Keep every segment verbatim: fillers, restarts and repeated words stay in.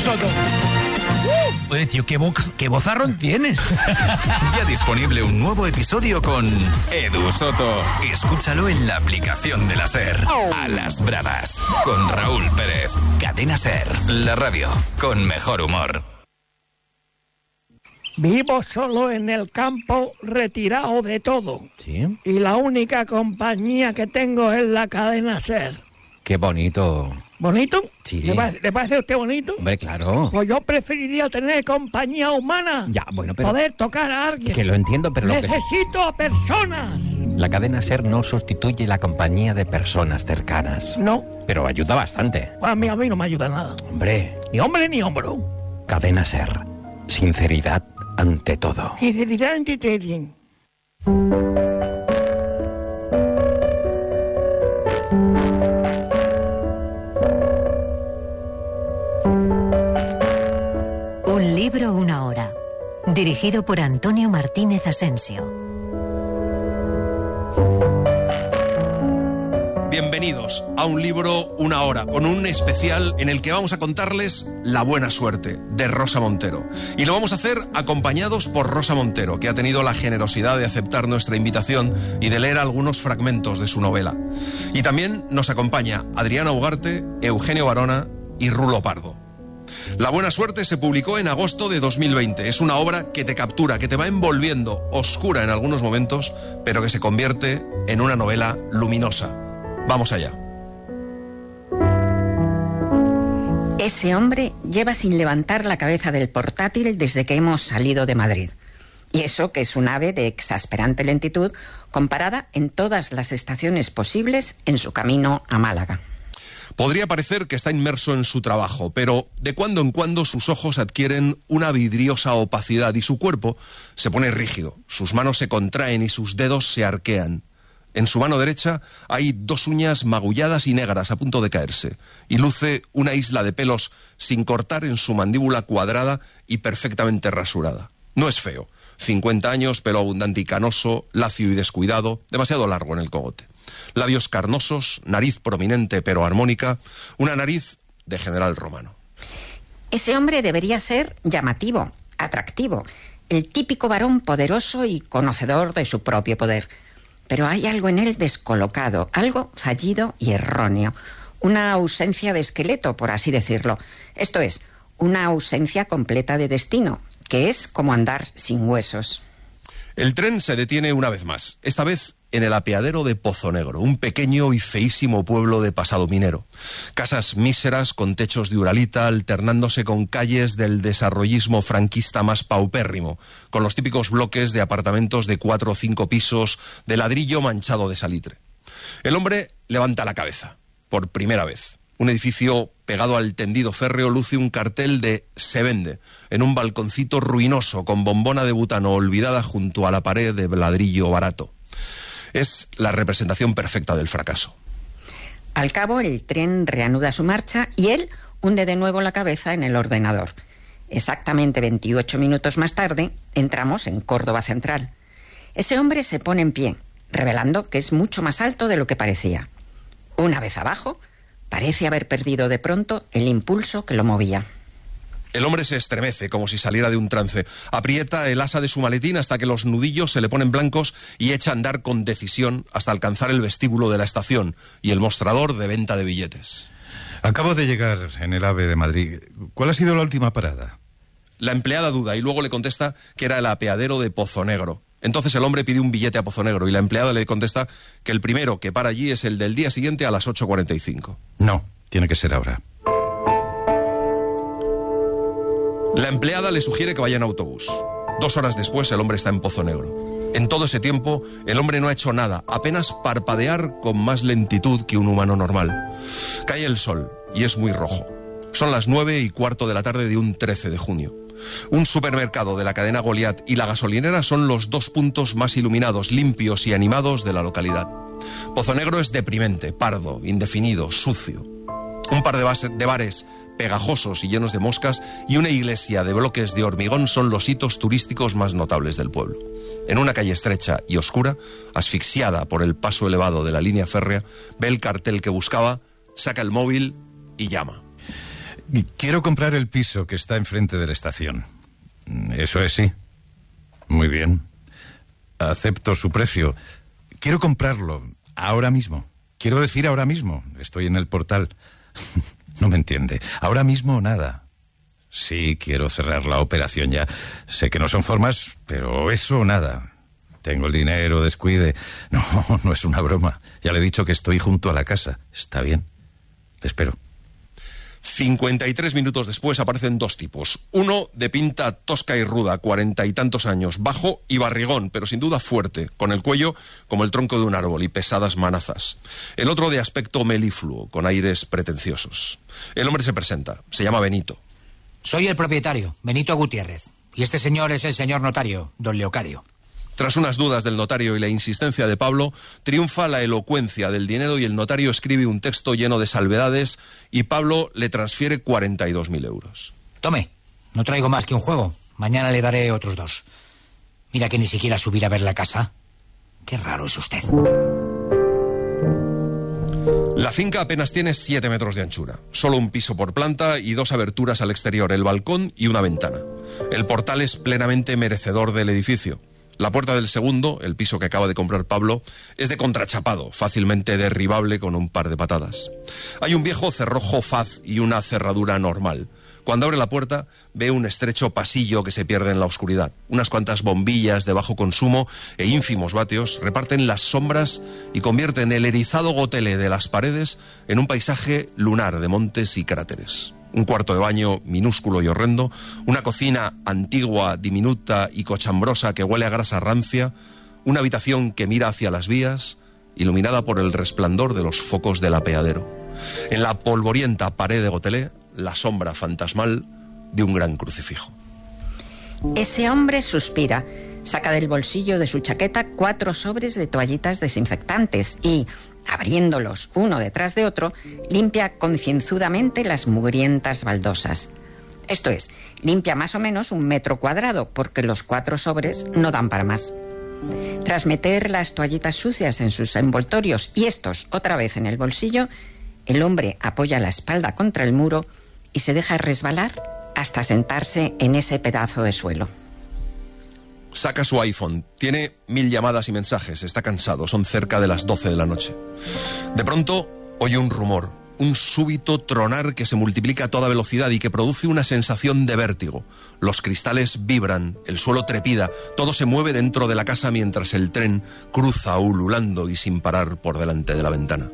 Soto. Uh, oye, tío, ¿qué, bo qué bozarrón tienes? Ya disponible un nuevo episodio con Edu Soto. Escúchalo en la aplicación de la SER. A las bravas. Con Raúl Pérez. Cadena SER. La radio con mejor humor. Vivo solo en el campo, retirado de todo. ¿Sí? Y la única compañía que tengo es la cadena SER. Qué bonito. ¿Bonito? Sí. ¿Le parece, ¿le parece a usted bonito? Hombre, claro. Pues yo preferiría tener compañía humana. Ya, bueno, pero... Poder tocar a alguien. Que lo entiendo, pero... Necesito lo que... a personas. La cadena SER no sustituye la compañía de personas cercanas. No. Pero ayuda bastante. Pues a mí, a mí no me ayuda nada. Hombre. Ni hombre ni hombro. Cadena SER. Sinceridad ante todo. Sinceridad ante todo. Un libro, una hora. Dirigido por Antonio Martínez Asensio. Bienvenidos a Un libro, una hora, con un especial en el que vamos a contarles La buena suerte, de Rosa Montero. Y lo vamos a hacer acompañados por Rosa Montero, que ha tenido la generosidad de aceptar nuestra invitación y de leer algunos fragmentos de su novela. Y también nos acompaña Adriana Ugarte, Eugenio Barona y Rulo Pardo. La buena suerte se publicó en agosto de dos mil veinte. Es una obra que te captura, que te va envolviendo, oscura en algunos momentos, pero que se convierte en una novela luminosa. Vamos allá. Ese hombre lleva sin levantar la cabeza del portátil desde que hemos salido de Madrid. Y eso que es un ave de exasperante lentitud comparada en todas las estaciones posibles en su camino a Málaga. Podría parecer que está inmerso en su trabajo, pero de cuando en cuando sus ojos adquieren una vidriosa opacidad y su cuerpo se pone rígido, sus manos se contraen y sus dedos se arquean. En su mano derecha hay dos uñas magulladas y negras a punto de caerse, y luce una isla de pelos sin cortar en su mandíbula cuadrada y perfectamente rasurada. No es feo, cincuenta años, pelo abundante y canoso, lacio y descuidado, demasiado largo en el cogote. Labios carnosos, nariz prominente pero armónica, una nariz de general romano. Ese hombre debería ser llamativo, atractivo, el típico varón poderoso y conocedor de su propio poder. Pero hay algo en él descolocado, algo fallido y erróneo. Una ausencia de esqueleto, por así decirlo. Esto es, una ausencia completa de destino, que es como andar sin huesos. El tren se detiene una vez más, esta vez en el apeadero de Pozo Negro, un pequeño y feísimo pueblo de pasado minero. Casas míseras con techos de uralita alternándose con calles del desarrollismo franquista más paupérrimo, con los típicos bloques de apartamentos de cuatro o cinco pisos de ladrillo manchado de salitre. El hombre levanta la cabeza, por primera vez. Un edificio pegado al tendido férreo luce un cartel de "Se vende" en un balconcito ruinoso con bombona de butano olvidada junto a la pared de ladrillo barato. Es la representación perfecta del fracaso. Al cabo, el tren reanuda su marcha y él hunde de nuevo la cabeza en el ordenador. Exactamente veintiocho minutos más tarde, entramos en Córdoba Central. Ese hombre se pone en pie, revelando que es mucho más alto de lo que parecía. Una vez abajo, parece haber perdido de pronto el impulso que lo movía. El hombre se estremece como si saliera de un trance. Aprieta el asa de su maletín hasta que los nudillos se le ponen blancos y echa a andar con decisión hasta alcanzar el vestíbulo de la estación y el mostrador de venta de billetes. Acabo de llegar en el AVE de Madrid. ¿Cuál ha sido la última parada? La empleada duda y luego le contesta que era el apeadero de Pozo Negro. Entonces el hombre pide un billete a Pozo Negro y la empleada le contesta que el primero que para allí es el del día siguiente a las ocho cuarenta y cinco. No, tiene que ser ahora. La empleada le sugiere que vaya en autobús. Dos horas después el hombre está en Pozo Negro. En todo ese tiempo el hombre no ha hecho nada, apenas parpadear con más lentitud que un humano normal. Cae el sol y es muy rojo. Son las nueve y cuarto de la tarde de un trece de junio. Un supermercado de la cadena Goliat y la gasolinera son los dos puntos más iluminados, limpios y animados de la localidad. Pozo Negro es deprimente, pardo, indefinido, sucio. Un par de, base, de bares pegajosos y llenos de moscas y una iglesia de bloques de hormigón son los hitos turísticos más notables del pueblo. En una calle estrecha y oscura, asfixiada por el paso elevado de la línea férrea, ve el cartel que buscaba, saca el móvil y llama. Quiero comprar el piso que está enfrente de la estación. Eso es, sí. Muy bien. Acepto su precio. Quiero comprarlo ahora mismo. Quiero decir ahora mismo. Estoy en el portal. No me entiende. Ahora mismo nada. Sí, quiero cerrar la operación ya. Sé que no son formas, pero eso nada. Tengo el dinero, descuide. No, no es una broma. Ya le he dicho que estoy junto a la casa. Está bien. Le espero. cincuenta y tres minutos después aparecen dos tipos. Uno de pinta tosca y ruda, cuarenta y tantos años, bajo y barrigón, pero sin duda fuerte, con el cuello como el tronco de un árbol y pesadas manazas. El otro de aspecto melifluo, con aires pretenciosos. El hombre se presenta, se llama Benito. Soy el propietario, Benito Gutiérrez, y este señor es el señor notario, don Leocadio. Tras unas dudas del notario y la insistencia de Pablo, triunfa la elocuencia del dinero y el notario escribe un texto lleno de salvedades y Pablo le transfiere cuarenta y dos mil euros. Tome, no traigo más que un juego. Mañana le daré otros dos. Mira que ni siquiera subir a ver la casa. Qué raro es usted. La finca apenas tiene siete metros de anchura. Solo un piso por planta y dos aberturas al exterior, el balcón y una ventana. El portal es plenamente merecedor del edificio. La puerta del segundo, el piso que acaba de comprar Pablo, es de contrachapado, fácilmente derribable con un par de patadas. Hay un viejo cerrojo faz y una cerradura normal. Cuando abre la puerta, ve un estrecho pasillo que se pierde en la oscuridad. Unas cuantas bombillas de bajo consumo e ínfimos vatios reparten las sombras y convierten el erizado gotele de las paredes en un paisaje lunar de montes y cráteres. Un cuarto de baño minúsculo y horrendo, una cocina antigua, diminuta y cochambrosa que huele a grasa rancia, una habitación que mira hacia las vías, iluminada por el resplandor de los focos del apeadero. En la polvorienta pared de gotelé, la sombra fantasmal de un gran crucifijo. Ese hombre suspira, saca del bolsillo de su chaqueta cuatro sobres de toallitas desinfectantes y, abriéndolos uno detrás de otro, limpia concienzudamente las mugrientas baldosas. Esto es, limpia más o menos un metro cuadrado, porque los cuatro sobres no dan para más. Tras meter las toallitas sucias en sus envoltorios y estos otra vez en el bolsillo, el hombre apoya la espalda contra el muro y se deja resbalar hasta sentarse en ese pedazo de suelo. Saca su iPhone, tiene mil llamadas y mensajes, está cansado, son cerca de las doce de la noche. De pronto oye un rumor, un súbito tronar que se multiplica a toda velocidad y que produce una sensación de vértigo. Los cristales vibran, el suelo trepida, todo se mueve dentro de la casa mientras el tren cruza ululando y sin parar por delante de la ventana.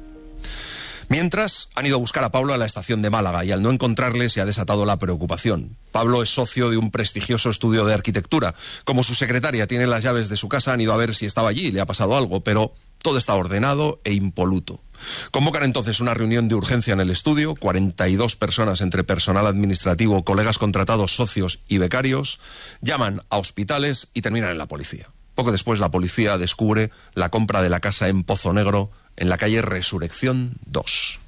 Mientras, han ido a buscar a Pablo a la estación de Málaga y al no encontrarle se ha desatado la preocupación. Pablo es socio de un prestigioso estudio de arquitectura. Como su secretaria tiene las llaves de su casa, han ido a ver si estaba allí y le ha pasado algo, pero todo está ordenado e impoluto. Convocan entonces una reunión de urgencia en el estudio, cuarenta y dos personas entre personal administrativo, colegas contratados, socios y becarios, llaman a hospitales y terminan en la policía. Poco después la policía descubre la compra de la casa en Pozo Negro, en la calle Resurrección dos.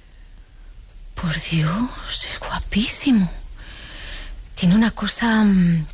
Por Dios, es guapísimo. Tiene una cosa... Mmm,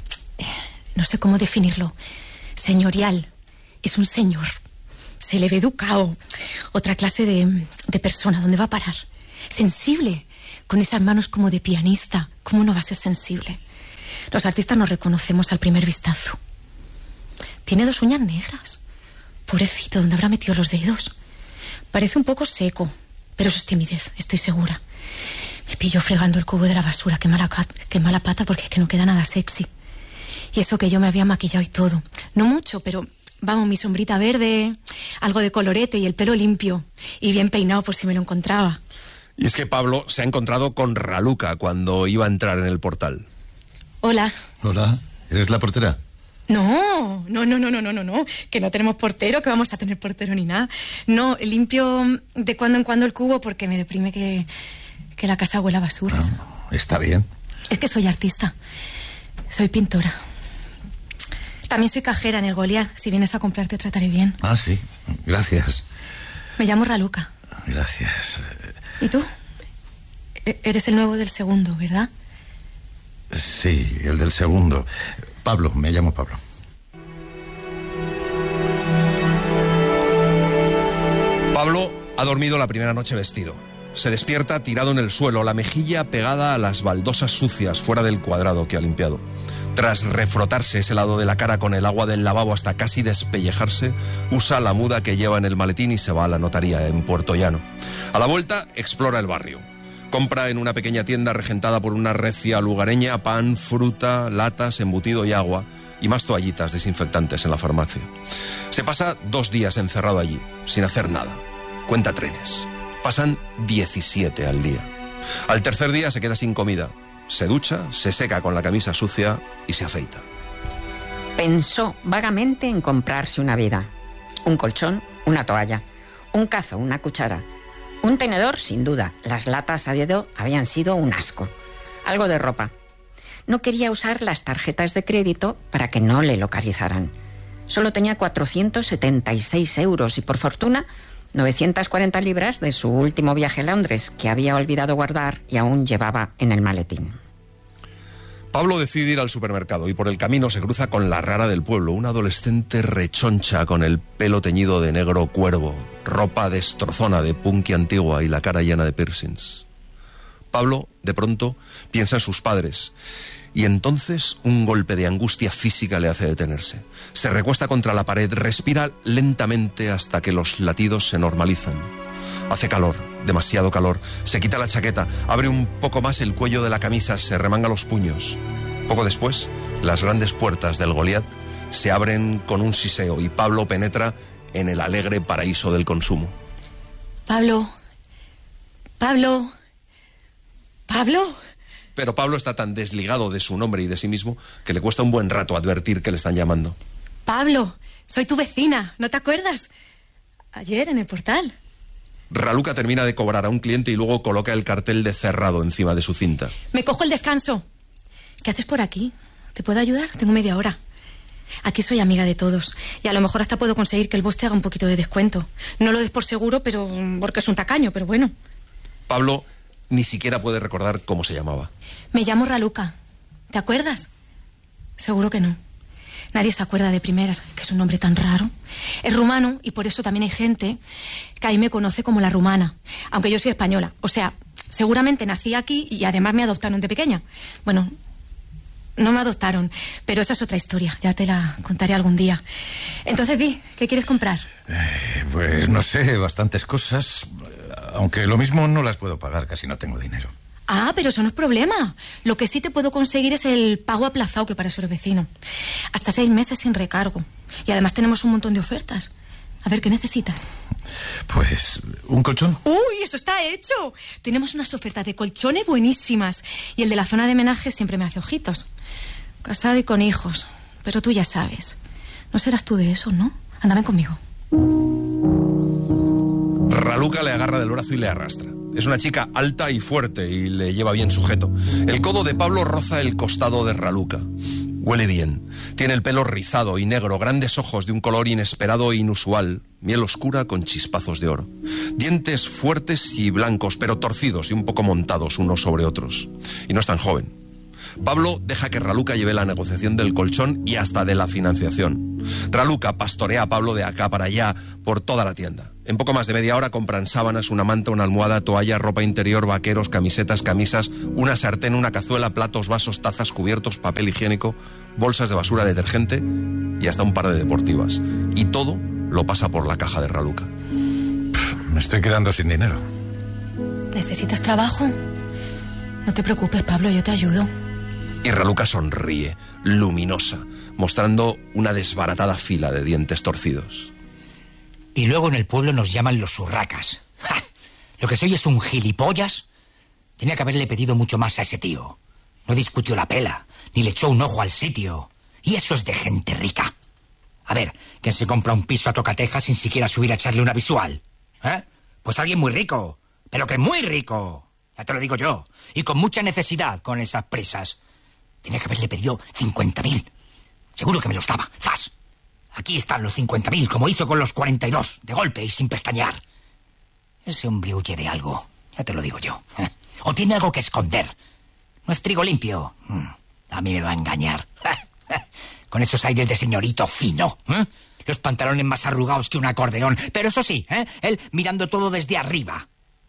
no sé cómo definirlo. Señorial. Es un señor. Se le ve educado. Otra clase de, de persona. ¿Dónde va a parar? Sensible. Con esas manos como de pianista. ¿Cómo no va a ser sensible? Los artistas nos reconocemos al primer vistazo. Tiene dos uñas negras. Pobrecito, ¿dónde habrá metido los dedos? Parece un poco seco, pero eso es timidez, estoy segura. Me pillo fregando el cubo de la basura, qué mala, qué mala pata, porque es que no queda nada sexy. Y eso que yo me había maquillado y todo. No mucho, pero vamos, mi sombrita verde, algo de colorete y el pelo limpio. Y bien peinado por si me lo encontraba. Y es que Pablo se ha encontrado con Raluca cuando iba a entrar en el portal. Hola. Hola, ¿eres la portera? No, no, no, no, no, no, no, no, que no tenemos portero, que vamos a tener portero ni nada. No, limpio de cuando en cuando el cubo porque me deprime que, que la casa huela a basuras. Ah, está bien. Es que soy artista, soy pintora. También soy cajera en el Goliat. Si vienes a comprar te trataré bien. Ah, sí, gracias. Me llamo Raluca. Gracias. ¿Y tú? E- eres el nuevo del segundo, ¿verdad? Sí, el del segundo. Pablo, me llamo Pablo. Pablo ha dormido la primera noche vestido. Se despierta tirado en el suelo, la mejilla pegada a las baldosas sucias fuera del cuadrado que ha limpiado. Tras refrotarse ese lado de la cara con el agua del lavabo hasta casi despellejarse, usa la muda que lleva en el maletín y se va a la notaría en Puerto Llano. A la vuelta, explora el barrio. Compra en una pequeña tienda regentada por una recia lugareña pan, fruta, latas, embutido y agua, y más toallitas desinfectantes en la farmacia. Se pasa dos días encerrado allí, sin hacer nada. Cuenta trenes. Pasan diecisiete al día. Al tercer día se queda sin comida. Se ducha, se seca con la camisa sucia y se afeita. Pensó vagamente en comprarse una vida. Un colchón, una toalla, un cazo, una cuchara. Un tenedor, sin duda. Las latas a dedo habían sido un asco. Algo de ropa. No quería usar las tarjetas de crédito para que no le localizaran. Solo tenía cuatrocientos setenta y seis euros y, por fortuna, novecientas cuarenta libras de su último viaje a Londres, que había olvidado guardar y aún llevaba en el maletín. Pablo decide ir al supermercado y por el camino se cruza con la rara del pueblo, una adolescente rechoncha con el pelo teñido de negro cuervo, ropa destrozona de punky antigua y la cara llena de piercings. Pablo, de pronto, piensa en sus padres y entonces un golpe de angustia física le hace detenerse. Se recuesta contra la pared, respira lentamente hasta que los latidos se normalizan. Hace calor, demasiado calor. Se quita la chaqueta, abre un poco más el cuello de la camisa, se remanga los puños. Poco después, las grandes puertas del Goliat se abren con un siseo y Pablo penetra en el alegre paraíso del consumo. Pablo. Pablo. Pablo. Pero Pablo está tan desligado de su nombre y de sí mismo que le cuesta un buen rato advertir que le están llamando. Pablo, soy tu vecina, ¿no te acuerdas? Ayer en el portal. Raluca termina de cobrar a un cliente y luego coloca el cartel de cerrado encima de su cinta. Me cojo el descanso. ¿Qué haces por aquí? ¿Te puedo ayudar? Tengo media hora. Aquí soy amiga de todos y a lo mejor hasta puedo conseguir que el boss te haga un poquito de descuento. No lo des por seguro, pero porque es un tacaño, pero bueno. Pablo ni siquiera puede recordar cómo se llamaba. Me llamo Raluca. ¿Te acuerdas? Seguro que no. Nadie se acuerda de primeras, que es un nombre tan raro. Es rumano y por eso también hay gente que ahí me conoce como la rumana, aunque yo soy española. O sea, seguramente nací aquí y además me adoptaron de pequeña. Bueno, no me adoptaron, pero esa es otra historia, ya te la contaré algún día. Entonces di, ¿qué quieres comprar? Eh, pues no sé, bastantes cosas, aunque lo mismo no las puedo pagar, casi no tengo dinero. Ah, pero eso no es problema. Lo que sí te puedo conseguir es el pago aplazado, que para eso eres vecino. Hasta seis meses sin recargo. Y además tenemos un montón de ofertas. A ver, ¿qué necesitas? Pues, ¿un colchón? ¡Uy, eso está hecho! Tenemos unas ofertas de colchones buenísimas. Y el de la zona de homenaje siempre me hace ojitos. Casado y con hijos. Pero tú ya sabes. No serás tú de esos, ¿no? Anda, ven conmigo. Raluca le agarra del brazo y le arrastra. Es una chica alta y fuerte y le lleva bien sujeto. El codo de Pablo roza el costado de Raluca. Huele bien. Tiene el pelo rizado y negro, grandes ojos de un color inesperado e inusual, miel oscura con chispazos de oro. Dientes fuertes y blancos, pero torcidos y un poco montados unos sobre otros. Y no es tan joven. Pablo deja que Raluca lleve la negociación del colchón y hasta de la financiación. Raluca pastorea a Pablo de acá para allá por toda la tienda. En poco más de media hora compran sábanas, una manta, una almohada, toalla, ropa interior, vaqueros, camisetas, camisas, una sartén, una cazuela, platos, vasos, tazas, cubiertos, papel higiénico, bolsas de basura, detergente y hasta un par de deportivas. Y todo lo pasa por la caja de Raluca. Me estoy quedando sin dinero. ¿Necesitas trabajo? No te preocupes, Pablo, yo te ayudo. Y Raluca sonríe, luminosa, mostrando una desbaratada fila de dientes torcidos. Y luego en el pueblo nos llaman los urracas. ¡Ja! Lo que soy es un gilipollas. Tenía que haberle pedido mucho más a ese tío. No discutió la pela, ni le echó un ojo al sitio. Y eso es de gente rica. A ver, ¿quién se compra un piso a tocateja sin siquiera subir a echarle una visual? ¿Eh? Pues alguien muy rico, pero que muy rico. Ya te lo digo yo. Y con mucha necesidad con esas prisas. Tenía que haberle pedido cincuenta mil. Seguro que me los daba. ¡Zas! Aquí están los cincuenta mil, como hizo con los cuarenta y dos, de golpe y sin pestañear. Ese hombre huye de algo, ya te lo digo yo. ¿Eh? O tiene algo que esconder. No es trigo limpio. A mí me va a engañar. Con esos aires de señorito fino. ¿Eh? Los pantalones más arrugados que un acordeón. Pero eso sí, ¿eh? Él mirando todo desde arriba.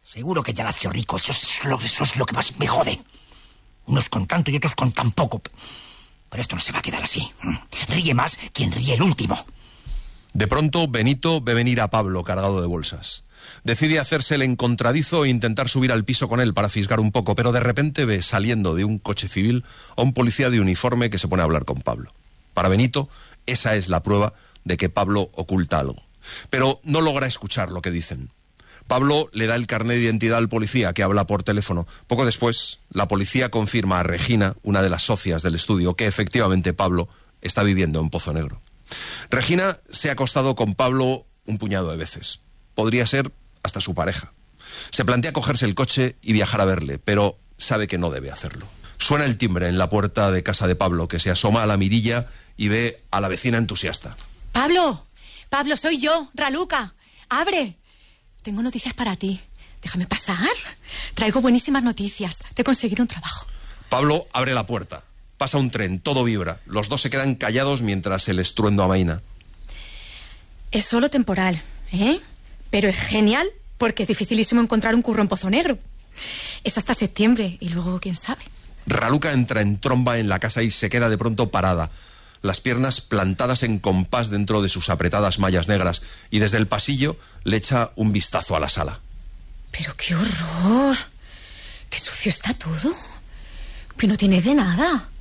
Seguro que ya nació rico. Eso es, lo, eso es lo que más me jode. Unos con tanto y otros con tan poco. Pero esto no se va a quedar así. Ríe más quien ríe el último. De pronto, Benito ve venir a Pablo cargado de bolsas. Decide hacerse el encontradizo e intentar subir al piso con él para fisgar un poco, pero de repente ve saliendo de un coche civil a un policía de uniforme que se pone a hablar con Pablo. Para Benito, esa es la prueba de que Pablo oculta algo. Pero no logra escuchar lo que dicen. Pablo le da el carnet de identidad al policía, que habla por teléfono. Poco después, la policía confirma a Regina, una de las socias del estudio, que efectivamente Pablo está viviendo en Pozo Negro. Regina se ha acostado con Pablo un puñado de veces. Podría ser hasta su pareja. Se plantea cogerse el coche y viajar a verle, pero sabe que no debe hacerlo. Suena el timbre en la puerta de casa de Pablo, que se asoma a la mirilla y ve a la vecina entusiasta. ¡Pablo! ¡Pablo, soy yo, Raluca! ¡Abre! Tengo noticias para ti. Déjame pasar. Traigo buenísimas noticias. Te he conseguido un trabajo. Pablo abre la puerta. Pasa un tren, todo vibra. Los dos se quedan callados mientras el estruendo amaina. Es solo temporal, ¿eh? Pero es genial porque es dificilísimo encontrar un curro en Pozo Negro. Es hasta septiembre y luego, quién sabe. Raluca entra en tromba en la casa y se queda de pronto parada, las piernas plantadas en compás dentro de sus apretadas mallas negras, y desde el pasillo le echa un vistazo a la sala. ¡Pero qué horror! ¡Qué sucio está todo! Pero no tiene de nada.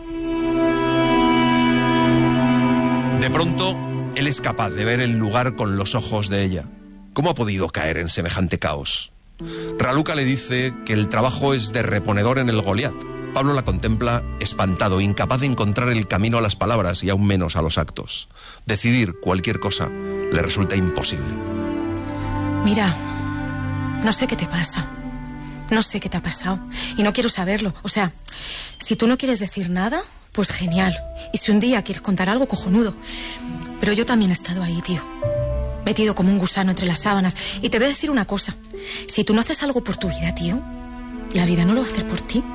De pronto, él es capaz de ver el lugar con los ojos de ella. ¿Cómo ha podido caer en semejante caos? Raluca le dice que el trabajo es de reponedor en el Goliat. Pablo la contempla espantado, incapaz de encontrar el camino a las palabras y aún menos a los actos. Decidir cualquier cosa le resulta imposible. Mira, no sé qué te pasa. No sé qué te ha pasado. Y no quiero saberlo. O sea, si tú no quieres decir nada, pues genial. Y si un día quieres contar algo, cojonudo. Pero yo también he estado ahí, tío. Metido como un gusano entre las sábanas. Y te voy a decir una cosa. Si tú no haces algo por tu vida, tío, la vida no lo va a hacer por ti.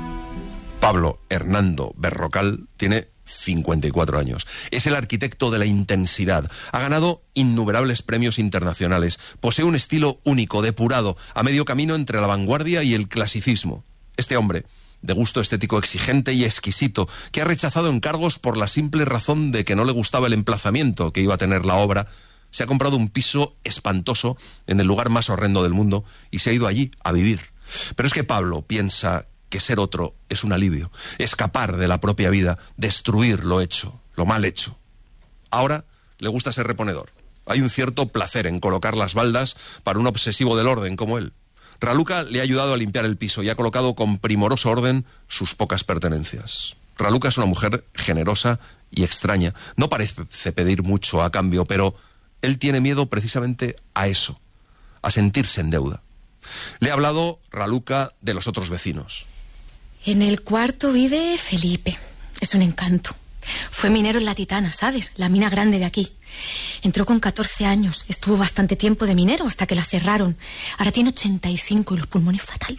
Pablo Hernando Berrocal tiene cincuenta y cuatro años. Es el arquitecto de la intensidad. Ha ganado innumerables premios internacionales. Posee un estilo único, depurado, a medio camino entre la vanguardia y el clasicismo. Este hombre, de gusto estético exigente y exquisito, que ha rechazado encargos por la simple razón de que no le gustaba el emplazamiento que iba a tener la obra, se ha comprado un piso espantoso en el lugar más horrendo del mundo y se ha ido allí a vivir. Pero es que Pablo piensa que ser otro es un alivio, escapar de la propia vida, destruir lo hecho, lo mal hecho. Ahora le gusta ser reponedor. Hay un cierto placer en colocar las baldas para un obsesivo del orden como él. Raluca le ha ayudado a limpiar el piso y ha colocado con primoroso orden sus pocas pertenencias. Raluca es una mujer generosa y extraña. No parece pedir mucho a cambio, pero él tiene miedo precisamente a eso, a sentirse en deuda. Le ha hablado Raluca de los otros vecinos. En el cuarto vive Felipe. Es un encanto. Fue minero en La Titana, ¿sabes? La mina grande de aquí. Entró con catorce años. Estuvo bastante tiempo de minero hasta que la cerraron. Ahora tiene ochenta y cinco y los pulmones fatal.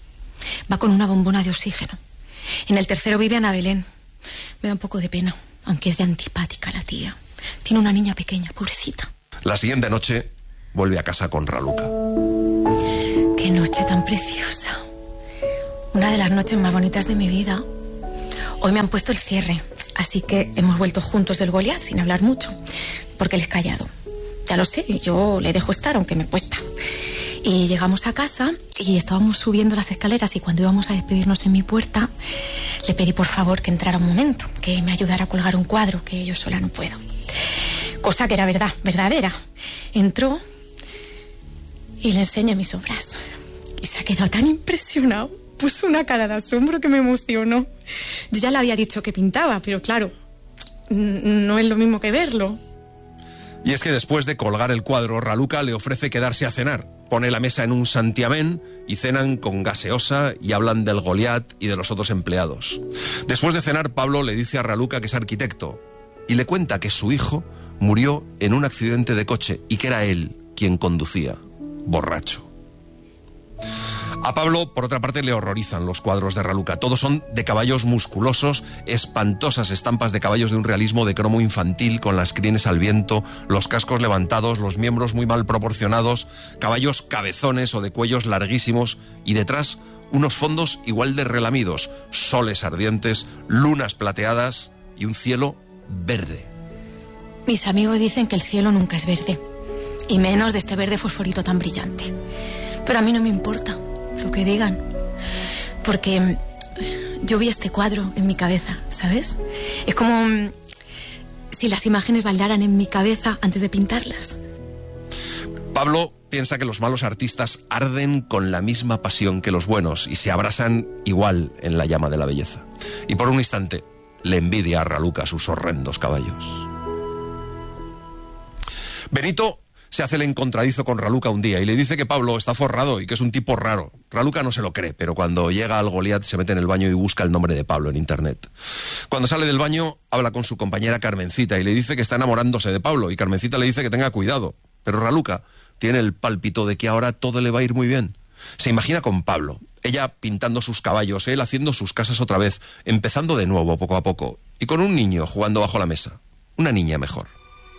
Va con una bombona de oxígeno. En el tercero vive Ana Belén. Me da un poco de pena, aunque es de antipática la tía. Tiene una niña pequeña, pobrecita. La siguiente noche vuelve a casa con Raluca. Qué noche tan preciosa. Una de las noches más bonitas de mi vida. Hoy me han puesto el cierre, así que hemos vuelto juntos del Goliat sin hablar mucho, porque él es callado. Ya lo sé, yo le dejo estar, aunque me cuesta. Y llegamos a casa y estábamos subiendo las escaleras y cuando íbamos a despedirnos en mi puerta, le pedí por favor que entrara un momento, que me ayudara a colgar un cuadro, que yo sola no puedo. Cosa que era verdad, verdadera. Entró y le enseñé mis obras. Y se ha quedado tan impresionado. Puso una cara de asombro que me emocionó. Yo ya le había dicho que pintaba, pero claro, no es lo mismo que verlo. Y es que después de colgar el cuadro, Raluca le ofrece quedarse a cenar. Pone la mesa en un santiamén y cenan con gaseosa y hablan del Goliat y de los otros empleados. Después de cenar, Pablo le dice a Raluca que es arquitecto y le cuenta que su hijo murió en un accidente de coche y que era él quien conducía, borracho. A Pablo, por otra parte, le horrorizan los cuadros de Raluca. Todos son de caballos musculosos, espantosas estampas de caballos de un realismo de cromo infantil, con las crines al viento, los cascos levantados, los miembros muy mal proporcionados, caballos cabezones o de cuellos larguísimos, y detrás unos fondos igual de relamidos, soles ardientes, lunas plateadas y un cielo verde. Mis amigos dicen que el cielo nunca es verde, y menos de este verde fosforito tan brillante. Pero a mí no me importa lo que digan, porque yo vi este cuadro en mi cabeza, ¿sabes? Es como si las imágenes bailaran en mi cabeza antes de pintarlas. Pablo piensa que los malos artistas arden con la misma pasión que los buenos y se abrasan igual en la llama de la belleza. Y por un instante le envidia a Raluca sus horrendos caballos. Benito se hace el encontradizo con Raluca un día y le dice que Pablo está forrado y que es un tipo raro. Raluca no se lo cree, pero cuando llega al Goliat se mete en el baño y busca el nombre de Pablo en internet. Cuando sale del baño habla con su compañera Carmencita y le dice que está enamorándose de Pablo, y Carmencita le dice que tenga cuidado. Pero Raluca tiene el pálpito de que ahora todo le va a ir muy bien. Se imagina con Pablo, ella pintando sus caballos, él haciendo sus casas otra vez, empezando de nuevo poco a poco, y con un niño jugando bajo la mesa. Una niña mejor.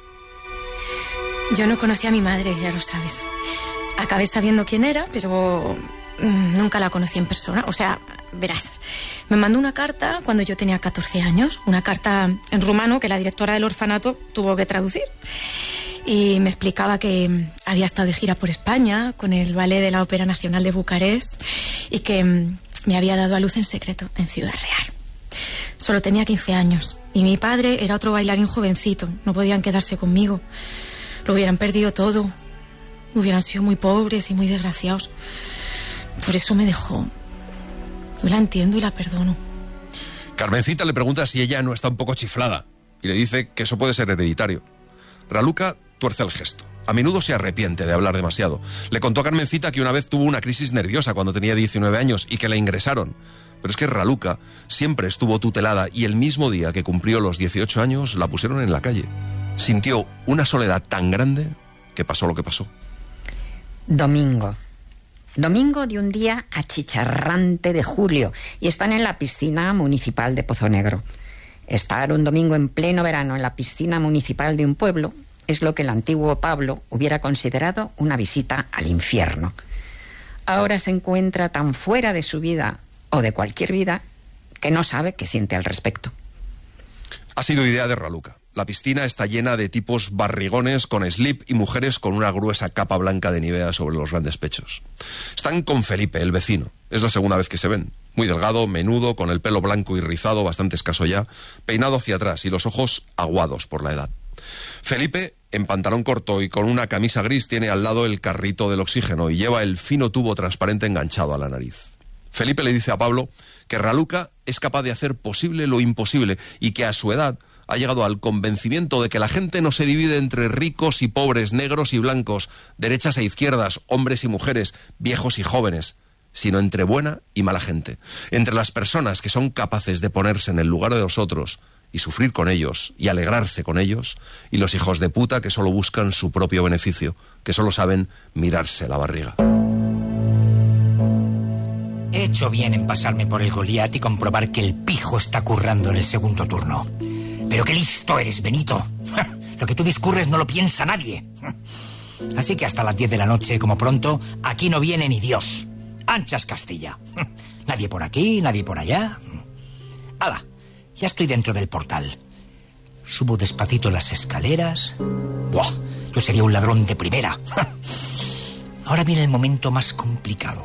Yo no conocí a mi madre, ya lo sabes. Acabé sabiendo quién era, pero mmm, nunca la conocí en persona. O sea, verás, me mandó una carta cuando yo tenía catorce años, una carta en rumano que la directora del orfanato tuvo que traducir. Y me explicaba que había estado de gira por España con el ballet de la Ópera Nacional de Bucarest y que me había dado a luz en secreto en Ciudad Real. Solo tenía quince años y mi padre era otro bailarín jovencito, no podían quedarse conmigo. Lo hubieran perdido todo, hubieran sido muy pobres y muy desgraciados. Por eso me dejó. Yo la entiendo y la perdono. Carmencita le pregunta si ella no está un poco chiflada y le dice que eso puede ser hereditario. Raluca tuerce el gesto. A menudo se arrepiente de hablar demasiado. Le contó a Carmencita que una vez tuvo una crisis nerviosa cuando tenía diecinueve años y que la ingresaron. Pero es que Raluca siempre estuvo tutelada y el mismo día que cumplió los dieciocho años la pusieron en la calle. Sintió una soledad tan grande que pasó lo que pasó. Domingo. Domingo de un día achicharrante de julio y están en la piscina municipal de Pozo Negro. Estar un domingo en pleno verano en la piscina municipal de un pueblo es lo que el antiguo Pablo hubiera considerado una visita al infierno. Ahora se encuentra tan fuera de su vida o de cualquier vida que no sabe qué siente al respecto. Ha sido idea de Raluca. La piscina está llena de tipos barrigones con slip y mujeres con una gruesa capa blanca de Nivea sobre los grandes pechos. Están con Felipe, el vecino. Es la segunda vez que se ven. Muy delgado, menudo, con el pelo blanco y rizado, bastante escaso ya, peinado hacia atrás y los ojos aguados por la edad. Felipe, en pantalón corto y con una camisa gris, tiene al lado el carrito del oxígeno y lleva el fino tubo transparente enganchado a la nariz. Felipe le dice a Pablo que Raluca es capaz de hacer posible lo imposible y que a su edad ha llegado al convencimiento de que la gente no se divide entre ricos y pobres, negros y blancos, derechas e izquierdas, hombres y mujeres, viejos y jóvenes, sino entre buena y mala gente, entre las personas que son capaces de ponerse en el lugar de los otros y sufrir con ellos y alegrarse con ellos, y los hijos de puta que solo buscan su propio beneficio, que solo saben mirarse la barriga. He hecho bien en pasarme por el Goliat y comprobar que el pijo está currando en el segundo turno. Pero qué listo eres, Benito. Lo que tú discurres no lo piensa nadie. Así que hasta las diez de la noche, como pronto, aquí no viene ni Dios. Anchas Castilla. Nadie por aquí, nadie por allá. ¡Hala! Ya estoy dentro del portal. Subo despacito las escaleras. ¡Buah! Yo sería un ladrón de primera. Ahora viene el momento más complicado.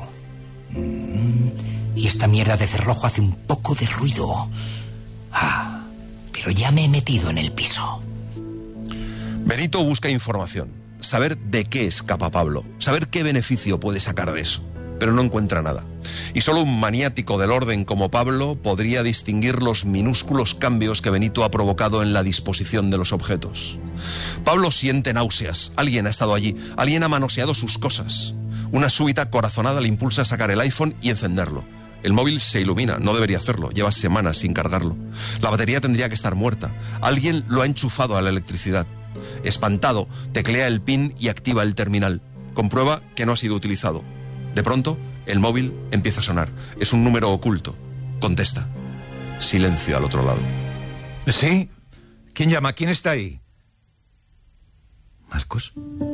Y esta mierda de cerrojo hace un poco de ruido. Ah... Pero ya me he metido en el piso. Benito busca información, saber de qué escapa Pablo, saber qué beneficio puede sacar de eso, pero no encuentra nada. Y solo un maniático del orden como Pablo podría distinguir los minúsculos cambios que Benito ha provocado en la disposición de los objetos. Pablo siente náuseas, alguien ha estado allí, alguien ha manoseado sus cosas. Una súbita corazonada le impulsa a sacar el iPhone y encenderlo. El móvil se ilumina, no debería hacerlo, lleva semanas sin cargarlo. La batería tendría que estar muerta. Alguien lo ha enchufado a la electricidad. Espantado, teclea el pin y activa el terminal. Comprueba que no ha sido utilizado. De pronto, El móvil empieza a sonar. Es un número oculto. Contesta. Silencio al otro lado. ¿Sí? ¿Quién llama? ¿Quién está ahí? ¿Marcos?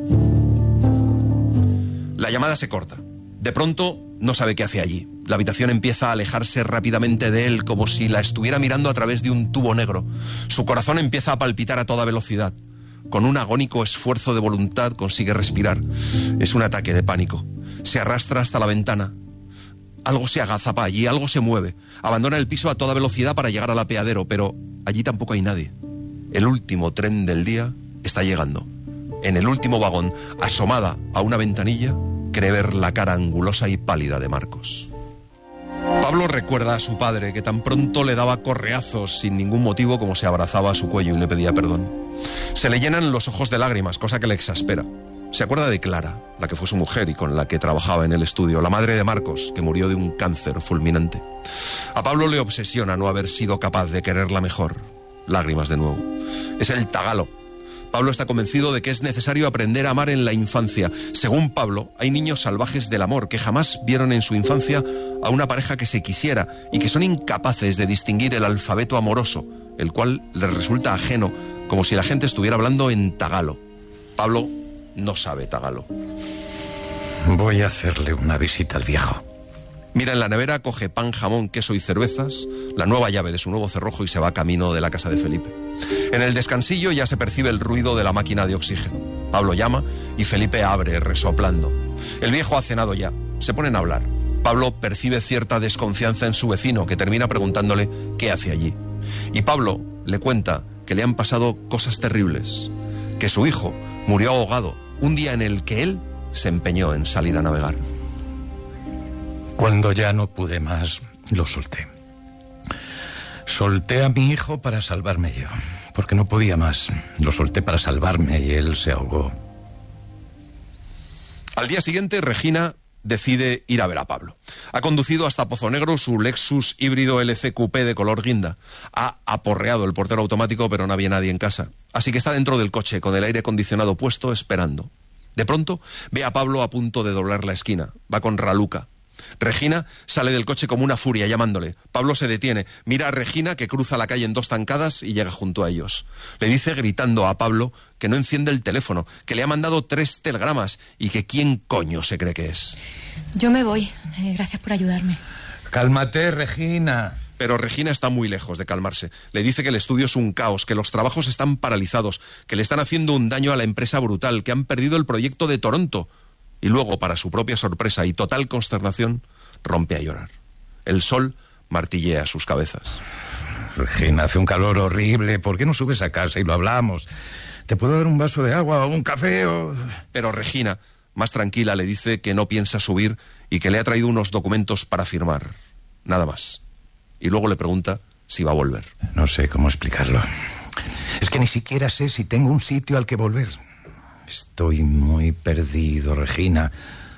La llamada se corta. De pronto, no sabe qué hace allí. La habitación empieza a alejarse rápidamente de él, como si la estuviera mirando a través de un tubo negro. Su corazón empieza a palpitar a toda velocidad. Con un agónico esfuerzo de voluntad consigue respirar. Es un ataque de pánico. Se arrastra hasta la ventana. Algo se agazapa allí, algo se mueve. Abandona el piso a toda velocidad para llegar al apeadero, pero allí tampoco hay nadie. El último tren del día está llegando. En el último vagón, asomada a una ventanilla, cree ver la cara angulosa y pálida de Marcos. Pablo recuerda a su padre, que tan pronto le daba correazos sin ningún motivo como se abrazaba a su cuello y le pedía perdón. Se le llenan los ojos de lágrimas, cosa que le exaspera. Se acuerda de Clara, la que fue su mujer y con la que trabajaba en el estudio, la madre de Marcos, que murió de un cáncer fulminante. A Pablo le obsesiona no haber sido capaz de quererla mejor. Lágrimas de nuevo. Es el tagalo. Pablo está convencido de que es necesario aprender a amar en la infancia. Según Pablo, hay niños salvajes del amor que jamás vieron en su infancia a una pareja que se quisiera y que son incapaces de distinguir el alfabeto amoroso, el cual les resulta ajeno, como si la gente estuviera hablando en tagalo. Pablo no sabe tagalo. Voy a hacerle una visita al viejo. Mira en la nevera, coge pan, jamón, queso y cervezas, la nueva llave de su nuevo cerrojo y se va camino de la casa de Felipe. En el descansillo ya se percibe el ruido de la máquina de oxígeno. Pablo llama y Felipe abre, resoplando. El viejo ha cenado ya. Se ponen a hablar. Pablo percibe cierta desconfianza en su vecino, que termina preguntándole qué hace allí. Y Pablo le cuenta que le han pasado cosas terribles, que su hijo murió ahogado un día en el que él se empeñó en salir a navegar. Cuando ya no pude más, lo solté. Solté a mi hijo para salvarme yo, porque no podía más. Lo solté para salvarme y él se ahogó. Al día siguiente, Regina decide ir a ver a Pablo. Ha conducido hasta Pozo Negro su Lexus híbrido L C Coupé de color guinda. Ha aporreado el portero automático, pero no había nadie en casa. Así que está dentro del coche, con el aire acondicionado puesto, esperando. De pronto, ve a Pablo a punto de doblar la esquina. Va con Raluca. Regina sale del coche como una furia, llamándole. Pablo se detiene, mira a Regina, que cruza la calle en dos zancadas y llega junto a ellos. Le dice gritando a Pablo que no enciende el teléfono, que le ha mandado tres telegramas y que quién coño se cree que es. Yo me voy. Eh, gracias por ayudarme. Cálmate, Regina. Pero Regina está muy lejos de calmarse. Le dice que el estudio es un caos, que los trabajos están paralizados, que le están haciendo un daño a la empresa brutal, que han perdido el proyecto de Toronto. Y luego, para su propia sorpresa y total consternación, rompe a llorar. El sol martillea sus cabezas. Regina, hace un calor horrible. ¿Por qué no subes a casa y lo hablamos? ¿Te puedo dar un vaso de agua o un café o...? Pero Regina, más tranquila, le dice que no piensa subir y que le ha traído unos documentos para firmar. Nada más. Y luego le pregunta si va a volver. No sé cómo explicarlo. Es que ni siquiera sé si tengo un sitio al que volver. Estoy muy perdido, Regina.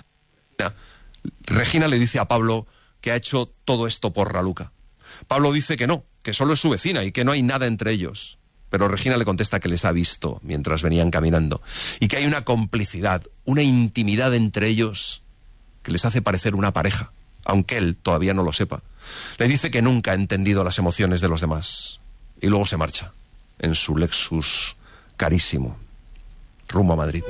Regina le dice a Pablo que ha hecho todo esto por Raluca. Pablo dice que no, que solo es su vecina y que no hay nada entre ellos. Pero Regina le contesta que les ha visto mientras venían caminando y que hay una complicidad, una intimidad entre ellos que les hace parecer una pareja, aunque él todavía no lo sepa. Le dice que nunca ha entendido las emociones de los demás. Y luego se marcha en su Lexus carísimo, rumbo a Madrid.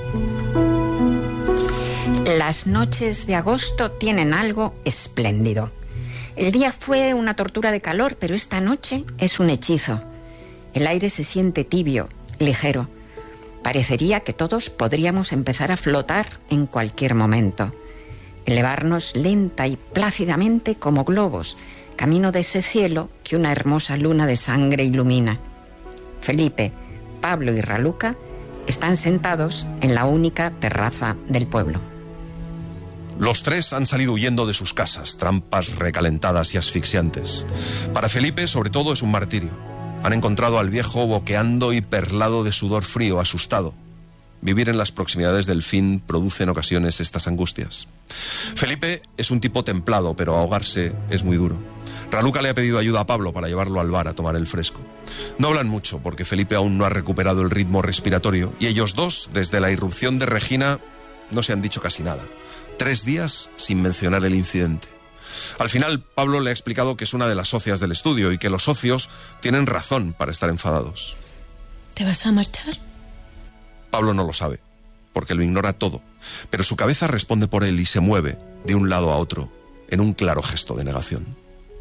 Las noches de agosto tienen algo espléndido. El día fue una tortura de calor, pero esta noche es un hechizo. El aire se siente tibio, ligero. Parecería que todos podríamos empezar a flotar en cualquier momento. Elevarnos lenta y plácidamente como globos, camino de ese cielo que una hermosa luna de sangre ilumina. Felipe, Pablo y Raluca están sentados en la única terraza del pueblo. Los tres han salido huyendo de sus casas, trampas recalentadas y asfixiantes. Para Felipe, sobre todo, es un martirio. Han encontrado al viejo boqueando y perlado de sudor frío, asustado. Vivir en las proximidades del fin produce en ocasiones estas angustias. Felipe es un tipo templado, pero ahogarse es muy duro. Raluca le ha pedido ayuda a Pablo para llevarlo al bar a tomar el fresco. No hablan mucho porque Felipe aún no ha recuperado el ritmo respiratorio y ellos dos, desde la irrupción de Regina, no se han dicho casi nada. Tres días sin mencionar el incidente. Al final, Pablo le ha explicado que es una de las socias del estudio y que los socios tienen razón para estar enfadados. ¿Te vas a marchar? Pablo no lo sabe, porque lo ignora todo, pero su cabeza responde por él y se mueve de un lado a otro en un claro gesto de negación.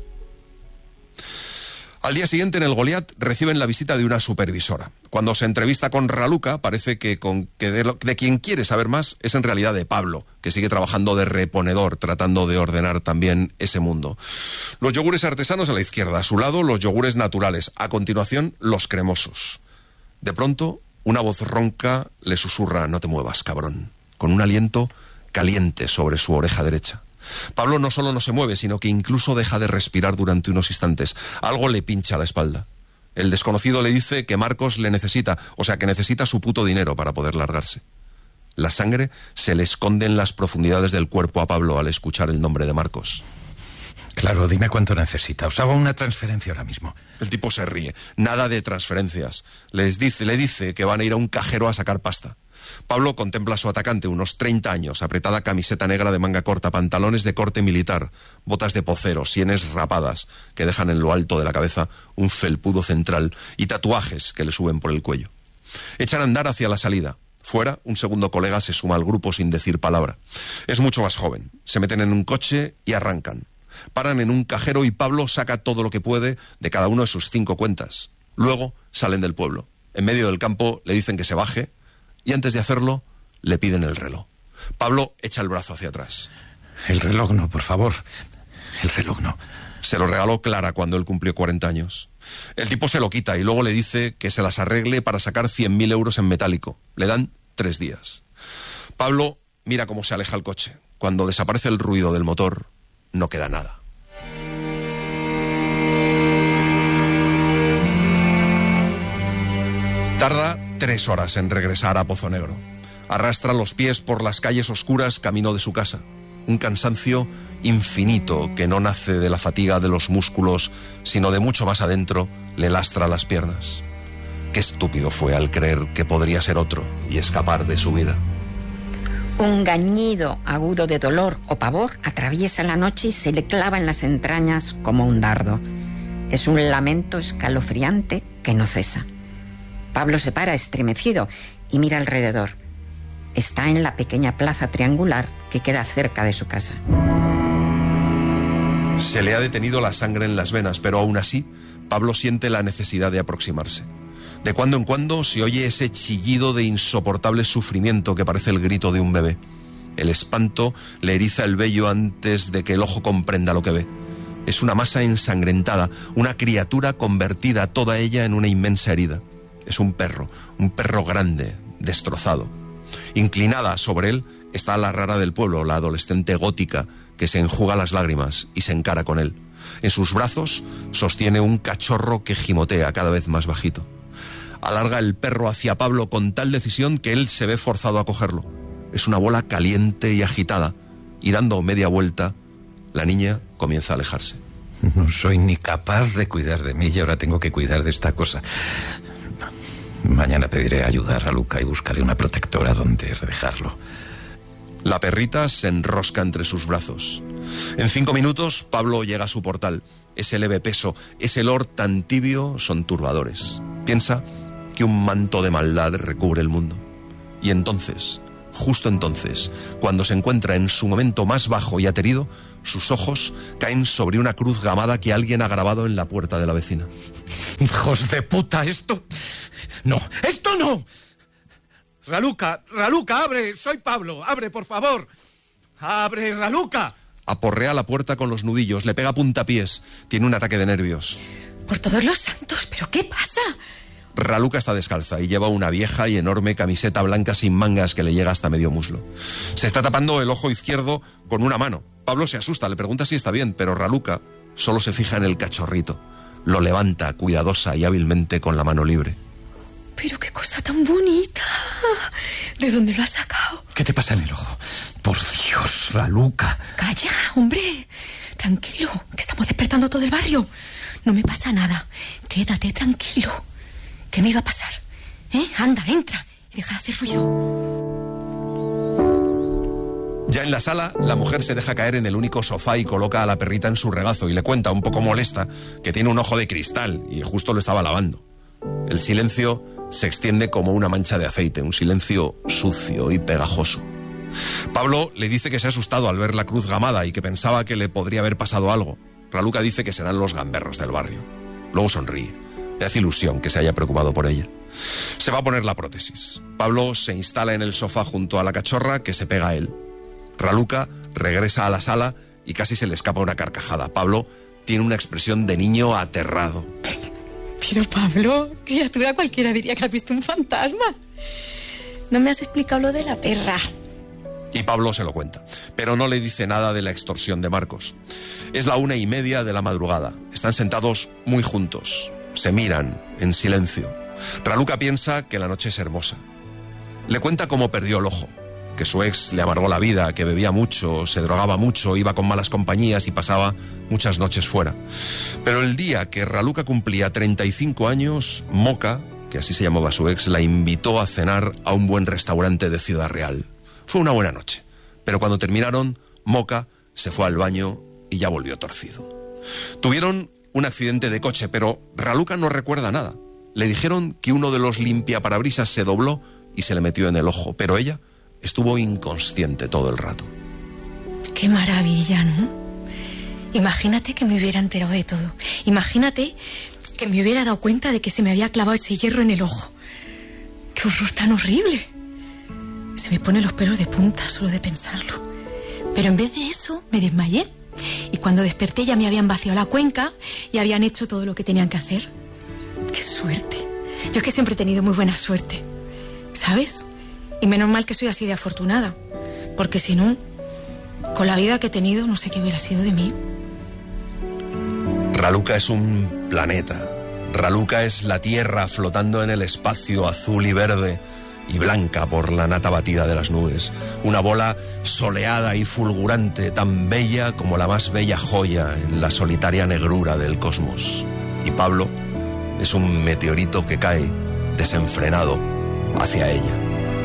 Al día siguiente, en el Goliat, reciben la visita de una supervisora. Cuando se entrevista con Raluca, parece que, con, que de, lo, de quien quiere saber más es en realidad de Pablo, que sigue trabajando de reponedor, tratando de ordenar también ese mundo. Los yogures artesanos a la izquierda, a su lado los yogures naturales, a continuación los cremosos. De pronto, una voz ronca le susurra: no te muevas, cabrón, con un aliento caliente sobre su oreja derecha. Pablo no solo no se mueve, sino que incluso deja de respirar durante unos instantes. Algo le pincha la espalda. El desconocido le dice que Marcos le necesita, o sea, que necesita su puto dinero para poder largarse. La sangre se le esconde en las profundidades del cuerpo a Pablo al escuchar el nombre de Marcos. Claro, dime cuánto necesita. Os hago una transferencia ahora mismo. El tipo se ríe. Nada de transferencias. Les dice, le dice que van a ir a un cajero a sacar pasta. Pablo contempla a su atacante, unos treinta años, apretada camiseta negra de manga corta, pantalones de corte militar, botas de pocero, sienes rapadas que dejan en lo alto de la cabeza un felpudo central y tatuajes que le suben por el cuello. Echan a andar hacia la salida. Fuera, un segundo colega se suma al grupo sin decir palabra. Es mucho más joven. Se meten en un coche y arrancan. Paran en un cajero y Pablo saca todo lo que puede de cada uno de sus cinco cuentas. Luego salen del pueblo. En medio del campo le dicen que se baje y antes de hacerlo le piden el reloj. Pablo echa el brazo hacia atrás. El reloj no, por favor. El reloj no. Se lo regaló Clara cuando él cumplió cuarenta años. El tipo se lo quita y luego le dice que se las arregle para sacar cien mil euros en metálico. Le dan tres días. Pablo mira cómo se aleja el coche. Cuando desaparece el ruido del motor, no queda nada. Tarda tres horas en regresar a Pozo Negro. Arrastra los pies por las calles oscuras camino de su casa. Un cansancio infinito que no nace de la fatiga de los músculos, sino de mucho más adentro, le lastra las piernas. Qué estúpido fue al creer que podría ser otro y escapar de su vida. Un gañido agudo de dolor o pavor atraviesa la noche y se le clava en las entrañas como un dardo. Es un lamento escalofriante que no cesa. Pablo se para estremecido y mira alrededor. Está en la pequeña plaza triangular que queda cerca de su casa. Se le ha detenido la sangre en las venas, pero aún así, Pablo siente la necesidad de aproximarse. De cuando en cuando se oye ese chillido de insoportable sufrimiento que parece el grito de un bebé. El espanto le eriza el vello antes de que el ojo comprenda lo que ve. Es una masa ensangrentada, una criatura convertida toda ella en una inmensa herida. Es un perro, un perro grande, destrozado. Inclinada sobre él está la rara del pueblo, la adolescente gótica, que se enjuga las lágrimas y se encara con él. En sus brazos sostiene un cachorro que gimotea cada vez más bajito. Alarga el perro hacia Pablo con tal decisión que él se ve forzado a cogerlo. Es una bola caliente y agitada, y dando media vuelta, la niña comienza a alejarse. No soy ni capaz de cuidar de mí y ahora tengo que cuidar de esta cosa. Mañana pediré ayuda a Raluca y buscaré una protectora donde dejarlo. La perrita se enrosca entre sus brazos. En cinco minutos, Pablo llega a su portal. Ese leve peso, ese olor tan tibio son turbadores. Piensa que un manto de maldad recubre el mundo. Y entonces, justo entonces, cuando se encuentra en su momento más bajo y aterido, sus ojos caen sobre una cruz gamada que alguien ha grabado en la puerta de la vecina. ¡Hijos de puta! ¡Esto! ¡No! ¡Esto no! Raluca, Raluca, abre, soy Pablo, abre, por favor. ¡Abre, Raluca! Aporrea la puerta con los nudillos, le pega puntapiés. Tiene un ataque de nervios. Por todos los santos, ¿pero qué pasa? Raluca está descalza y lleva una vieja y enorme camiseta blanca sin mangas que le llega hasta medio muslo. Se está tapando el ojo izquierdo con una mano. Pablo se asusta, le pregunta si está bien, pero Raluca solo se fija en el cachorrito. Lo levanta cuidadosa y hábilmente con la mano libre. Pero qué cosa tan bonita. ¿De dónde lo has sacado? ¿Qué te pasa en el ojo? Por Dios, Raluca. Calla, hombre. Tranquilo, que estamos despertando todo el barrio. No me pasa nada. Quédate tranquilo. ¿Qué me iba a pasar? ¿Eh? Anda, entra y deja de hacer ruido. Ya en la sala, la mujer se deja caer en el único sofá y coloca a la perrita en su regazo y le cuenta, un poco molesta, que tiene un ojo de cristal y justo lo estaba lavando. El silencio se extiende como una mancha de aceite, un silencio sucio y pegajoso. Pablo le dice que se ha asustado al ver la cruz gamada y que pensaba que le podría haber pasado algo. Raluca dice que serán los gamberros del barrio. Luego sonríe. Le hace ilusión que se haya preocupado por ella. Se va a poner la prótesis. Pablo se instala en el sofá junto a la cachorra, que se pega a él. Raluca regresa a la sala y casi se le escapa una carcajada. Pablo tiene una expresión de niño aterrado. Pero Pablo, criatura, cualquiera diría que has visto un fantasma. No me has explicado lo de la perra. Y Pablo se lo cuenta, pero no le dice nada de la extorsión de Marcos. Es la una y media de la madrugada. Están sentados muy juntos. Se miran en silencio. Raluca piensa que la noche es hermosa. Le cuenta cómo perdió el ojo, que su ex le amargó la vida, que bebía mucho, se drogaba mucho, iba con malas compañías y pasaba muchas noches fuera. Pero el día que Raluca cumplía treinta y cinco años, Moca, que así se llamaba su ex, la invitó a cenar a un buen restaurante de Ciudad Real. Fue una buena noche, pero cuando terminaron, Moca se fue al baño y ya volvió torcido. Tuvieron un accidente de coche, pero Raluca no recuerda nada. Le dijeron que uno de los limpiaparabrisas se dobló y se le metió en el ojo, pero ella estuvo inconsciente todo el rato. Qué maravilla, ¿no? Imagínate que me hubiera enterado de todo. Imagínate que me hubiera dado cuenta de que se me había clavado ese hierro en el ojo. ¡Qué horror tan horrible! Se me ponen los pelos de punta solo de pensarlo. Pero en vez de eso, me desmayé. Y cuando desperté ya me habían vaciado la cuenca y habían hecho todo lo que tenían que hacer. ¡Qué suerte! Yo es que siempre he tenido muy buena suerte, ¿sabes? Y menos mal que soy así de afortunada, porque si no, con la vida que he tenido, no sé qué hubiera sido de mí. Raluca es un planeta. Raluca es la Tierra flotando en el espacio azul y verde y blanca por la nata batida de las nubes. Una bola soleada y fulgurante, tan bella como la más bella joya en la solitaria negrura del cosmos. Y Pablo es un meteorito que cae desenfrenado hacia ella.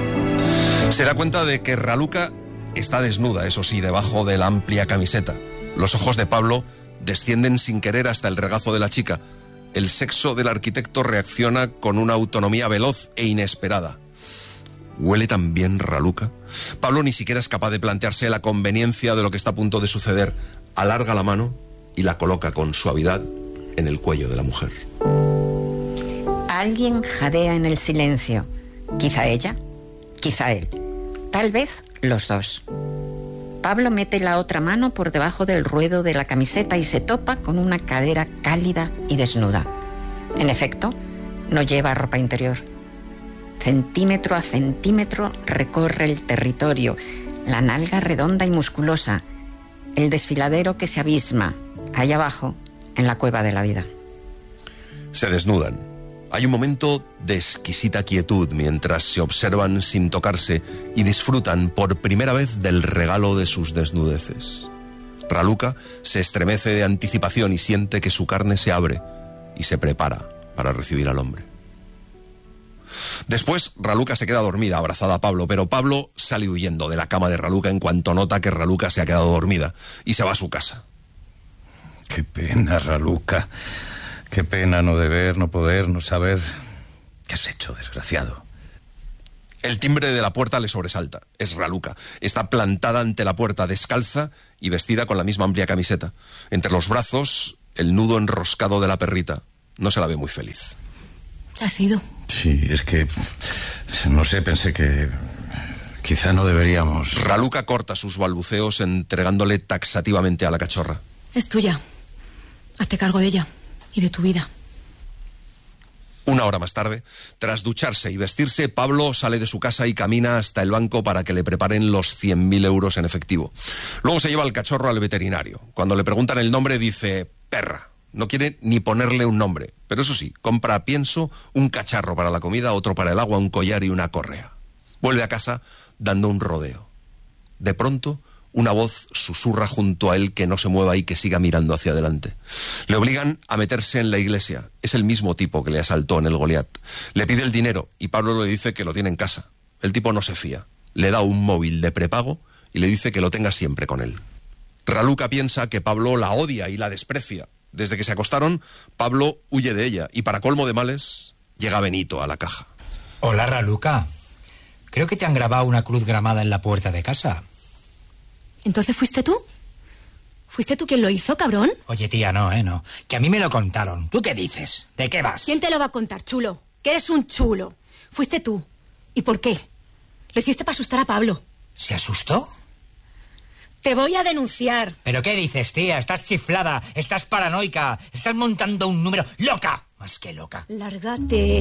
Se da cuenta de que Raluca está desnuda, eso sí, debajo de la amplia camiseta. Los ojos de Pablo descienden sin querer hasta el regazo de la chica. El sexo del arquitecto reacciona con una autonomía veloz e inesperada. ¿Huele tan bien Raluca? Pablo ni siquiera es capaz de plantearse la conveniencia de lo que está a punto de suceder. Alarga la mano y la coloca con suavidad en el cuello de la mujer. Alguien jadea en el silencio. Quizá ella, quizá él. Tal vez los dos. Pablo mete la otra mano por debajo del ruedo de la camiseta y se topa con una cadera cálida y desnuda. En efecto, no lleva ropa interior. Centímetro a centímetro recorre el territorio, la nalga redonda y musculosa, el desfiladero que se abisma, allá abajo, en la cueva de la vida. Se desnudan. Hay un momento de exquisita quietud mientras se observan sin tocarse y disfrutan por primera vez del regalo de sus desnudeces. Raluca se estremece de anticipación y siente que su carne se abre y se prepara para recibir al hombre. Después, Raluca se queda dormida, abrazada a Pablo, pero Pablo sale huyendo de la cama de Raluca en cuanto nota que Raluca se ha quedado dormida y se va a su casa. Qué pena, Raluca. Qué pena no deber, no poder, no saber. ¿Qué has hecho, desgraciado? El timbre de la puerta le sobresalta. Es Raluca. Está plantada ante la puerta, descalza y vestida con la misma amplia camiseta. Entre los brazos, el nudo enroscado de la perrita. No se la ve muy feliz. ¿Qué ha sido? Sí, es que... no sé, pensé que... quizá no deberíamos... Raluca corta sus balbuceos entregándole taxativamente a la cachorra. Es tuya. Hazte cargo de ella. Y de tu vida. Una hora más tarde, tras ducharse y vestirse, Pablo sale de su casa y camina hasta el banco para que le preparen los cien mil euros en efectivo. Luego se lleva al cachorro al veterinario. Cuando le preguntan el nombre dice perra. No quiere ni ponerle un nombre. Pero eso sí, compra pienso, un cacharro para la comida, otro para el agua, un collar y una correa. Vuelve a casa dando un rodeo. De pronto, una voz susurra junto a él que no se mueva y que siga mirando hacia adelante. Le obligan a meterse en la iglesia. Es el mismo tipo que le asaltó en el Goliat. Le pide el dinero y Pablo le dice que lo tiene en casa. El tipo no se fía. Le da un móvil de prepago y le dice que lo tenga siempre con él. Raluca piensa que Pablo la odia y la desprecia. Desde que se acostaron, Pablo huye de ella y para colmo de males, llega Benito a la caja. Hola, Raluca. Creo que te han grabado una cruz gramada en la puerta de casa. ¿Entonces fuiste tú? ¿Fuiste tú quien lo hizo, cabrón? Oye, tía, no, ¿eh? No. Que a mí me lo contaron. ¿Tú qué dices? ¿De qué vas? ¿Quién te lo va a contar, chulo? Que eres un chulo. Fuiste tú. ¿Y por qué? Lo hiciste para asustar a Pablo. ¿Se asustó? Te voy a denunciar. ¿Pero qué dices, tía? Estás chiflada, estás paranoica, estás montando un número... ¡Loca! Más que loca. Lárgate.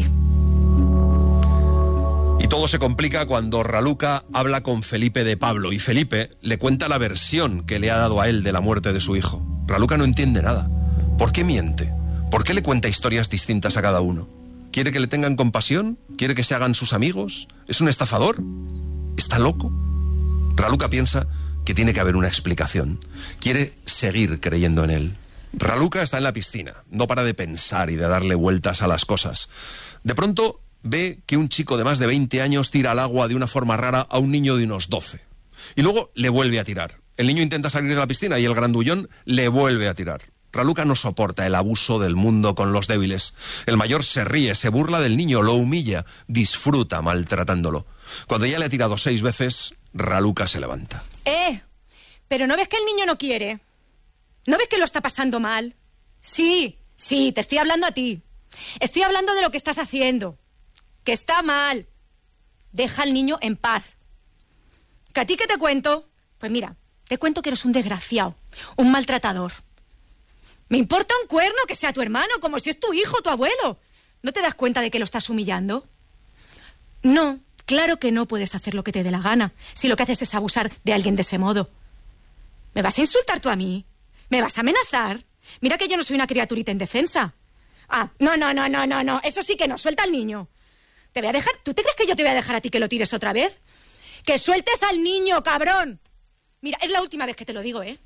Y todo se complica cuando Raluca habla con Felipe de Pablo y Felipe le cuenta la versión que le ha dado a él de la muerte de su hijo. Raluca no entiende nada. ¿Por qué miente? ¿Por qué le cuenta historias distintas a cada uno? ¿Quiere que le tengan compasión? ¿Quiere que se hagan sus amigos? ¿Es un estafador? ¿Está loco? Raluca piensa que tiene que haber una explicación. Quiere seguir creyendo en él. Raluca está en la piscina. No para de pensar y de darle vueltas a las cosas. De pronto ve que un chico de más de veinte años tira al agua de una forma rara a un niño de unos doce. Y luego le vuelve a tirar. El niño intenta salir de la piscina y el grandullón le vuelve a tirar. Raluca no soporta el abuso del mundo con los débiles. El mayor se ríe, se burla del niño, lo humilla, disfruta maltratándolo. Cuando ya le ha tirado seis veces, Raluca se levanta. ¡Eh! ¿Pero no ves que el niño no quiere? ¿No ves que lo está pasando mal? Sí, sí, te estoy hablando a ti. Estoy hablando de lo que estás haciendo. Que está mal. Deja al niño en paz. ¿Que a ti qué te cuento? Pues mira, te cuento que eres un desgraciado, un maltratador. Me importa un cuerno que sea tu hermano, como si es tu hijo, tu abuelo. ¿No te das cuenta de que lo estás humillando? No, claro que no puedes hacer lo que te dé la gana, si lo que haces es abusar de alguien de ese modo. ¿Me vas a insultar tú a mí? ¿Me vas a amenazar? Mira que yo no soy una criaturita indefensa. Ah, no, no, no, no, no, no, eso sí que no, suelta al niño. Te voy a dejar, ¿tú te crees que yo te voy a dejar a ti que lo tires otra vez? ¡Que sueltes al niño, cabrón! Mira, es la última vez que te lo digo, ¿eh?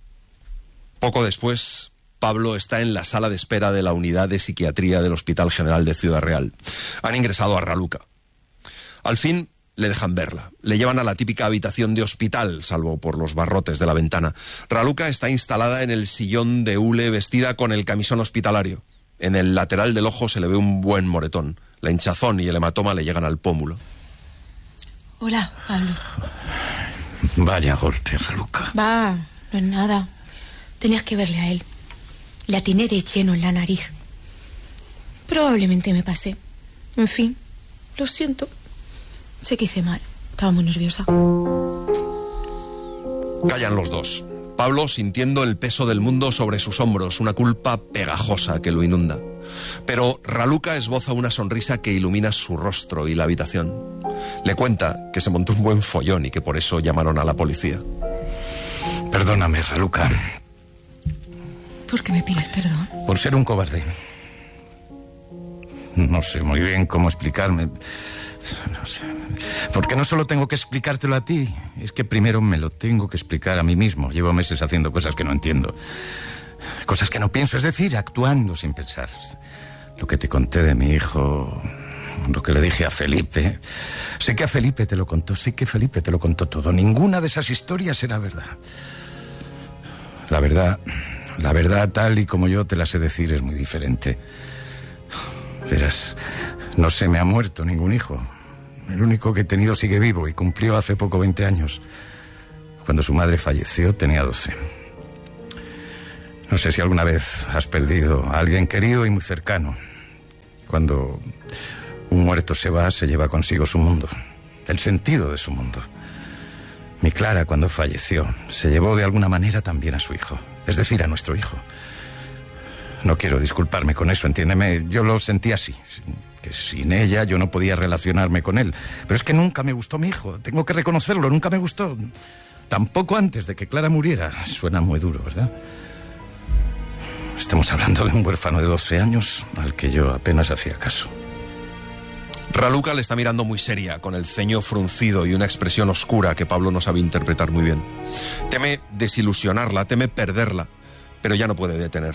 Poco después, Pablo está en la sala de espera de la unidad de psiquiatría del Hospital General de Ciudad Real. Han ingresado a Raluca. Al fin le dejan verla. Le llevan a la típica habitación de hospital, salvo por los barrotes de la ventana. Raluca está instalada en el sillón de hule vestida con el camisón hospitalario. En el lateral del ojo se le ve un buen moretón. La hinchazón y el hematoma le llegan al pómulo. Hola, Pablo. Vaya golpe, Raluca. Va, no es nada. Tenías que verle a él. Le atiné de lleno en la nariz. Probablemente me pasé. En fin, lo siento. Sé que hice mal. Estaba muy nerviosa. Callan los dos. Pablo sintiendo el peso del mundo sobre sus hombros, una culpa pegajosa que lo inunda. Pero Raluca esboza una sonrisa que ilumina su rostro y la habitación. Le cuenta que se montó un buen follón y que por eso llamaron a la policía. Perdóname, Raluca. ¿Por qué me pides perdón? Por ser un cobarde. No sé muy bien cómo explicarme. No sé. Porque no solo tengo que explicártelo a ti, es que primero me lo tengo que explicar a mí mismo. Llevo meses haciendo cosas que no entiendo. Cosas que no pienso, es decir, actuando sin pensar. Lo que te conté de mi hijo, lo que le dije a Felipe. Sé que a Felipe te lo contó, sé que Felipe te lo contó todo. Ninguna de esas historias era verdad. La verdad, la verdad tal y como yo te la sé decir es muy diferente. Verás, no se me ha muerto ningún hijo. El único que he tenido sigue vivo y cumplió hace poco veinte años. Cuando su madre falleció tenía doce. No sé si alguna vez has perdido a alguien querido y muy cercano. Cuando un muerto se va, se lleva consigo su mundo, el sentido de su mundo. Mi Clara, cuando falleció, se llevó de alguna manera también a su hijo, es decir, a nuestro hijo. No quiero disculparme con eso, entiéndeme, yo lo sentí así, que sin ella yo no podía relacionarme con él. Pero es que nunca me gustó mi hijo, tengo que reconocerlo, nunca me gustó. Tampoco antes de que Clara muriera. Suena muy duro, ¿verdad? Estamos hablando de un huérfano de doce años al que yo apenas hacía caso. Raluca le está mirando muy seria, con el ceño fruncido y una expresión oscura que Pablo no sabe interpretar muy bien. Teme desilusionarla, teme perderla, pero ya no puede detenerse.